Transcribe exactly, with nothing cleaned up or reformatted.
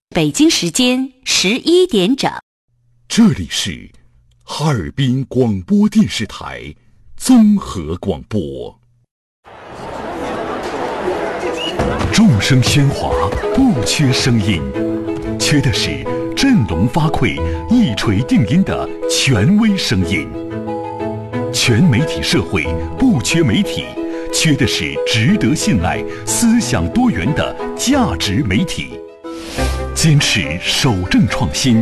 北京时间十一点整， 这里是哈尔滨广播电视台综合广播。众声喧哗，不缺声音，缺的是振聋发聩、一锤定音的权威声音。全媒体社会不缺媒体，缺的是值得信赖、思想多元的价值媒体。坚持守正创新，